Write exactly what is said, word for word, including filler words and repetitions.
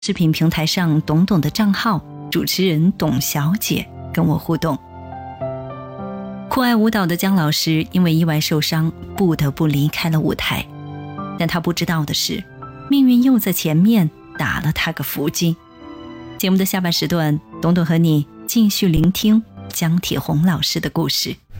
视频平台上董董的账号主持人董小姐跟我互动。酷爱舞蹈的姜老师因为意外受伤，不得不离开了舞台，但他不知道的是，命运又在前面打了他个伏击。节目的下半时段，董董和你继续聆听姜铁红老师的故事。